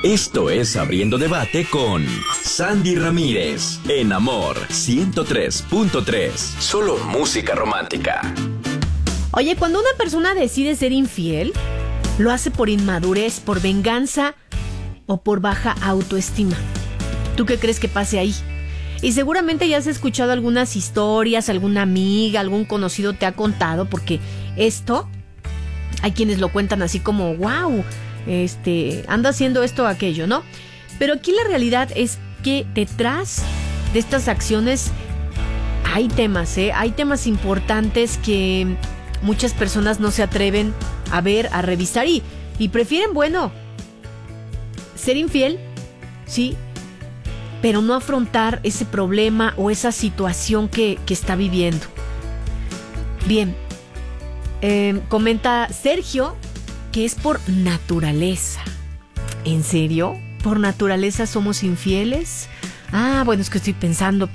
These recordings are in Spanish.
Esto es Abriendo Debate con Sandy Ramírez, en Amor 103.3. Solo música romántica. Oye, cuando una persona decide ser infiel, lo hace por inmadurez, por venganza o por baja autoestima. ¿Tú qué crees que pase ahí? Y seguramente ya has escuchado algunas historias, alguna amiga, algún conocido te ha contado, porque esto, hay quienes lo cuentan así como, wow, anda haciendo esto o aquello, ¿no? Pero aquí la realidad es que detrás de estas acciones hay temas importantes que muchas personas no se atreven a ver, a revisar y prefieren, bueno, ser infiel, sí, pero no afrontar ese problema o esa situación que está viviendo. Bien, comenta Sergio que es por naturaleza. ¿En serio? ¿Por naturaleza somos infieles? Bueno, es que estoy pensando.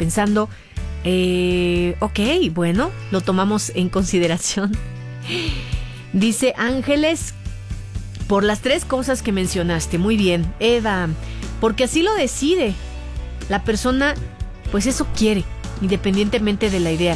Ok, bueno, lo tomamos en consideración. Dice Ángeles, por las 3 cosas que mencionaste. Muy bien, Eva, porque así lo decide la persona, pues eso quiere, independientemente de la idea.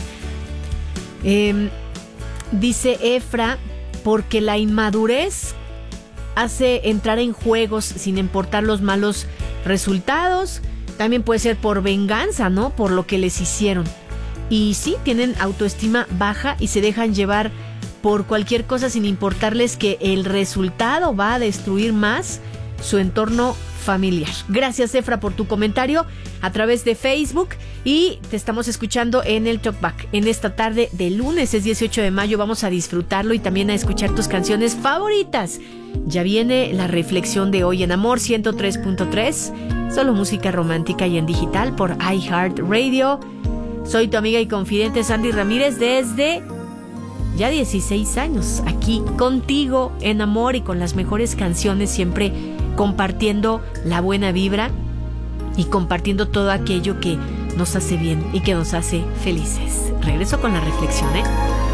Dice Efra, porque la inmadurez hace entrar en juegos sin importar los malos resultados. También puede ser por venganza, ¿no? Por lo que les hicieron. Y sí, tienen autoestima baja y se dejan llevar por cualquier cosa sin importarles que el resultado va a destruir más su entorno familiar. Gracias, Efra, por tu comentario a través de Facebook, y te estamos escuchando en el Talkback. En esta tarde de lunes, es 18 de mayo, vamos a disfrutarlo y también a escuchar tus canciones favoritas. Ya viene la reflexión de hoy en Amor 103.3, solo música romántica y en digital por iHeartRadio. Soy tu amiga y confidente Sandy Ramírez desde ya 16 años, aquí contigo en Amor y con las mejores canciones, siempre compartiendo la buena vibra y compartiendo todo aquello que nos hace bien y que nos hace felices. Regreso con la reflexión,